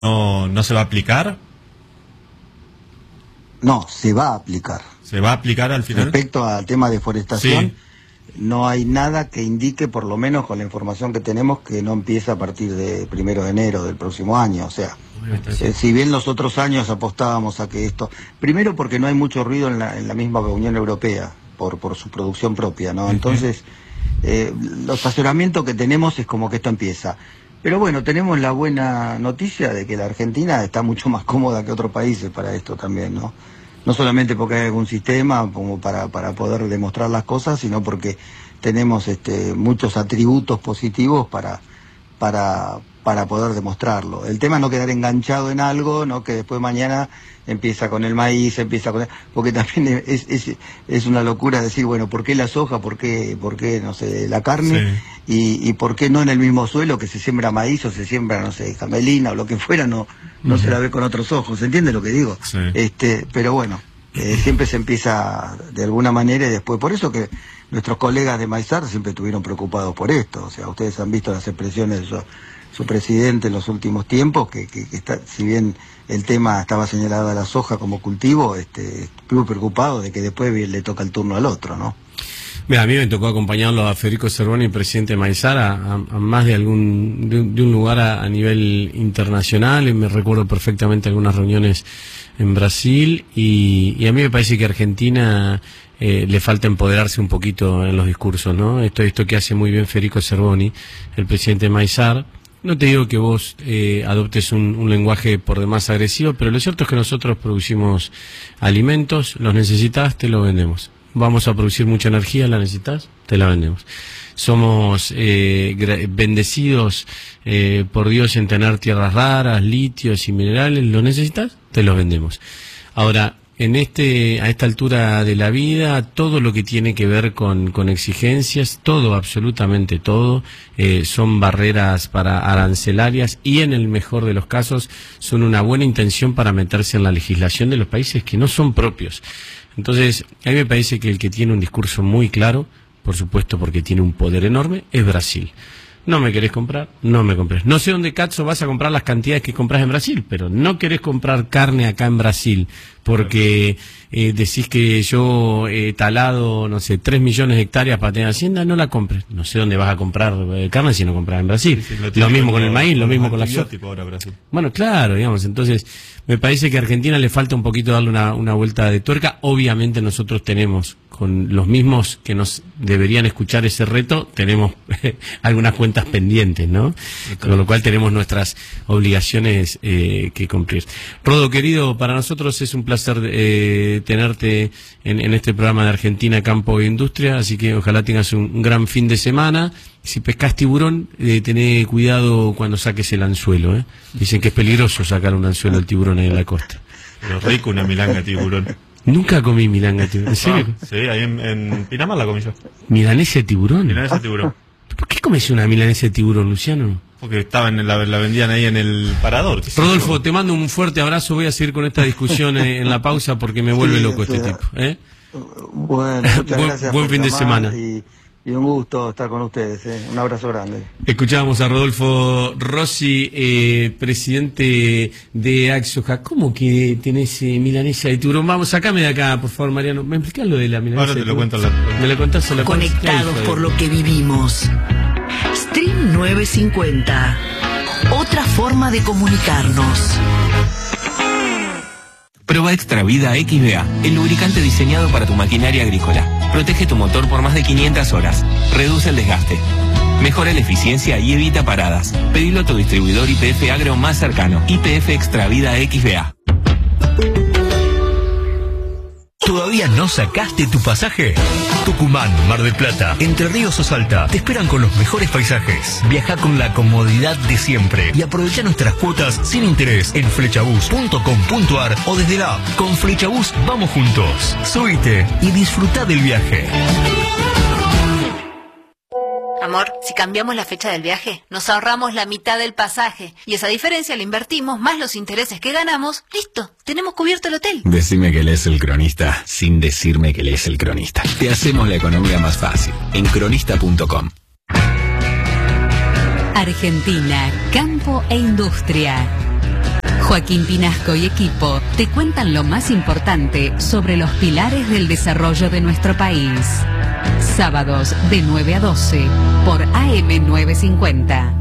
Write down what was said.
no se va a aplicar. No, se va a aplicar. ¿Se va a aplicar al final? Respecto al tema de deforestación, Sí. no hay nada que indique, por lo menos con la información que tenemos, que no empiece a partir de 1 de enero del próximo año. O sea, si bien los otros años apostábamos a que esto... Primero porque no hay mucho ruido en la misma Unión Europea, por su producción propia, ¿no? Entonces, los asesoramientos que tenemos es como que esto empieza. Pero bueno, tenemos la buena noticia de que la Argentina está mucho más cómoda que otros países para esto también, ¿no? No solamente porque hay algún sistema como para poder demostrar las cosas, sino porque tenemos muchos atributos positivos para poder demostrarlo. El tema es no quedar enganchado en algo, ¿no? Que después mañana empieza con el maíz, porque también es una locura decir, bueno, ¿por qué la soja? ¿Por qué no sé, la carne? Sí. Y ¿por qué no en el mismo suelo que se siembra maíz o se siembra, no sé, camelina o lo que fuera, no se la ve con otros ojos? ¿Se entiende lo que digo? Sí. Pero bueno, siempre se empieza de alguna manera y después, por eso que nuestros colegas de Maizar siempre estuvieron preocupados por esto. O sea, ustedes han visto las expresiones de su presidente en los últimos tiempos, que está, si bien el tema estaba señalado a la soja como cultivo, estuvo preocupado de que después le toca el turno al otro, ¿no? Mira, a mí me tocó acompañarlo a Federico Cervoni, presidente de Maizar, a más de un lugar a nivel internacional, y me recuerdo perfectamente algunas reuniones en Brasil, y a mí me parece que Argentina le falta empoderarse un poquito en los discursos, ¿no? Esto que hace muy bien Federico Cervoni, el presidente de Maizar. No te digo que vos adoptes un lenguaje por demás agresivo, pero lo cierto es que nosotros producimos alimentos, los necesitas, te los vendemos. Vamos a producir mucha energía, la necesitas, te la vendemos. Somos bendecidos por Dios en tener tierras raras, litios y minerales, ¿los necesitas? Te los vendemos. Ahora, a esta altura de la vida, todo lo que tiene que ver con exigencias, todo, absolutamente todo, son barreras arancelarias y en el mejor de los casos son una buena intención para meterse en la legislación de los países que no son propios. Entonces, a mí me parece que el que tiene un discurso muy claro, por supuesto porque tiene un poder enorme, es Brasil. No me querés comprar, no me compres. No sé dónde cazzo vas a comprar las cantidades que compras en Brasil, pero no querés comprar carne acá en Brasil porque decís que yo he talado, no sé, 3 millones de hectáreas para tener hacienda, no la compres. No sé dónde vas a comprar carne si no compras en Brasil. Sí, lo mismo con el maíz, lo mismo con la soja. Bueno, claro, digamos, entonces me parece que a Argentina le falta un poquito darle una vuelta de tuerca. Obviamente nosotros tenemos, con los mismos que nos deberían escuchar ese reto, tenemos algunas cuentas pendientes, ¿no? Con lo cual tenemos nuestras obligaciones que cumplir. Rodo, querido, para nosotros es un placer tenerte en este programa de Argentina, Campo e Industria, así que ojalá tengas un gran fin de semana. Si pescas tiburón, tené cuidado cuando saques el anzuelo, ¿eh? Dicen que es peligroso sacar un anzuelo al tiburón ahí en la costa. Pero rico una milanga de tiburón. Nunca comí milanga de tiburón. ¿En serio? Sí, ahí en Pinamar la comí yo. ¿Milanesa de tiburón? Milanesa de tiburón. ¿Por qué comes una milanesa de tiburón, Luciano? Porque estaban la vendían ahí en el parador. Rodolfo, te mando un fuerte abrazo. Voy a seguir con esta discusión en la pausa porque me vuelve loco este tipo. Bueno, muchas gracias. Buen fin de semana. Y un gusto estar con ustedes, un abrazo grande. Escuchábamos a Rodolfo Rossi, presidente de Axoja. ¿Cómo que tenés milanesa de tiburón? Vamos, sacame de acá, por favor, Mariano. ¿Me explicás lo de la milanesa? Ahora te lo cuento. ¿Me lo contás a la Conectados por lo que vivimos. Stream 950. Otra forma de comunicarnos. Prueba Extra Vida XVA, el lubricante diseñado para tu maquinaria agrícola. Protege tu motor por más de 500 horas. Reduce el desgaste. Mejora la eficiencia y evita paradas. Pedilo a tu distribuidor YPF Agro más cercano. YPF Extra Vida XVA. ¿Todavía no sacaste tu pasaje? Tucumán, Mar del Plata, Entre Ríos o Salta te esperan con los mejores paisajes. Viaja con la comodidad de siempre y aprovecha nuestras cuotas sin interés en flechabus.com.ar o desde la app. Con Flechabus vamos juntos. Subite y disfruta del viaje. Amor, si cambiamos la fecha del viaje, nos ahorramos la mitad del pasaje. Y esa diferencia la invertimos, más los intereses que ganamos. ¡Listo! Tenemos cubierto el hotel. Decime que lees El Cronista, sin decirme que lees El Cronista. Te hacemos la economía más fácil. En cronista.com. Argentina, Campo e Industria. Joaquín Pinasco y equipo te cuentan lo más importante sobre los pilares del desarrollo de nuestro país. Sábados de 9 a 12 por AM 950.